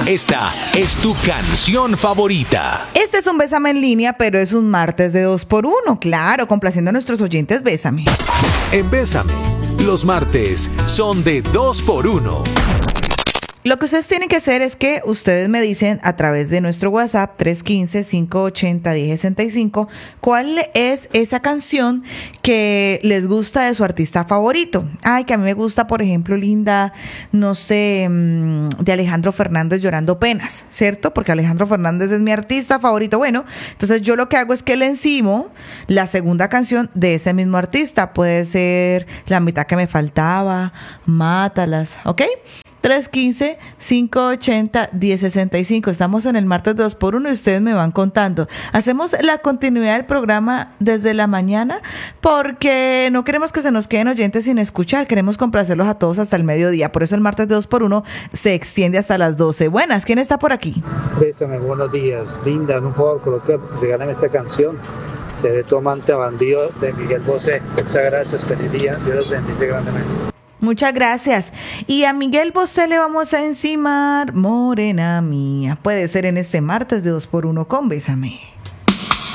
Esta es tu canción favorita. Este es un Bésame en línea, pero es un martes de 2x1. Claro, complaciendo a nuestros oyentes, Bésame. En Bésame, los martes son de 2x1. Lo que ustedes tienen que hacer es que ustedes me dicen a través de nuestro WhatsApp 315-580-1065 cuál es esa canción que les gusta de su artista favorito. Ay, que a mí me gusta, por ejemplo, Linda, no sé, de Alejandro Fernández, Llorando Penas, ¿cierto? Porque Alejandro Fernández es mi artista favorito. Bueno, entonces yo lo que hago es que le encimo la segunda canción de ese mismo artista. Puede ser La mitad que me faltaba, Mátalas, ¿ok? 315-580-1065. Estamos en el martes 2x1 y ustedes me van contando. Hacemos la continuidad del programa desde la mañana porque no queremos que se nos queden oyentes sin escuchar. Queremos complacerlos a todos hasta el mediodía. Por eso el martes 2x1 se extiende hasta las 12. Buenas, ¿quién está por aquí? Bésame, buenos días. Linda, un favor, regálame esta canción. Seré tu amante bandido de Miguel Bosé. Muchas gracias, feliz día. Dios los bendice grandemente. Muchas gracias. Y a Miguel Bosé le vamos a encimar Morena Mía. Puede ser en este martes de 2x1 con Bésame.